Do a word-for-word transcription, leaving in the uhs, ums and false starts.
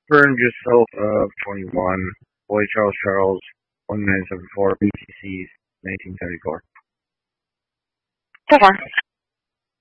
Burn yourself of twenty-one. Boy Charles Charles one nine seven four B T C nineteen seventy four. So far.